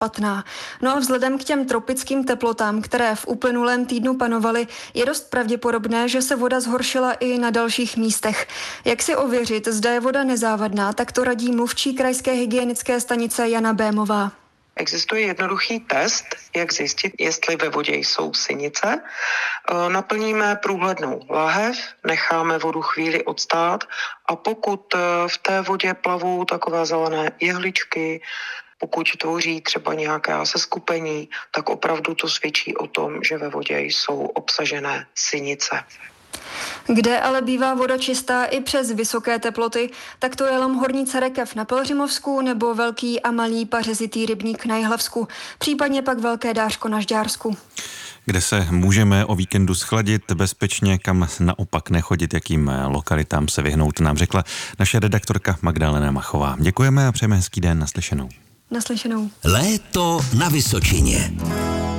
špatná. No a vzhledem k těm tropickým teplotám, které v uplynulém týdnu panovaly, je dost pravděpodobné, že se voda zhoršila i na dalších místech. Jak si ověřit, zda je voda nezávadná, tak to radí mluvčí krajské hygienické stanice Jana Bémová. Existuje jednoduchý test, jak zjistit, jestli ve vodě jsou sinice. Naplníme průhlednou láhev, necháme vodu chvíli odstát a pokud v té vodě plavou takové zelené jehličky, pokud tvoří třeba nějaké seskupení, tak opravdu to svědčí o tom, že ve vodě jsou obsažené sinice. Kde ale bývá voda čistá i přes vysoké teploty, tak to je Lom Horní Cerekev na Pelhřimovsku nebo Velký a Malý Pařezitý rybník na Jihlavsku, případně pak Velké Dářko na Žďársku. Kde se můžeme o víkendu schladit bezpečně, kam naopak nechodit, jakým lokalitám se vyhnout, nám řekla naše redaktorka Magdalena Machová. Děkujeme a přejeme hezký den, naslyšenou. Naslyšenou. Léto na Vysočině.